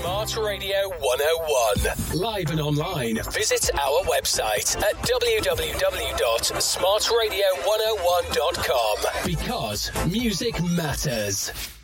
Smart Radio 101. Live and online. Visit our website at www.smartradio101.com. Because music matters.